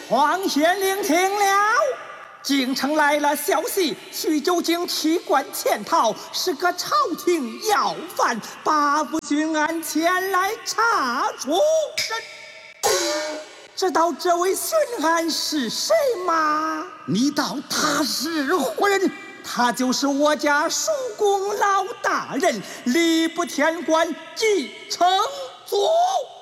皇贤聆听了，京城来了消息，徐九经弃官潜逃，是个朝廷要犯，八府巡按前来查处。知道这位巡按是谁吗？ 你道他是何人？ 他就是我家叔公老大人，礼部天官季承祖。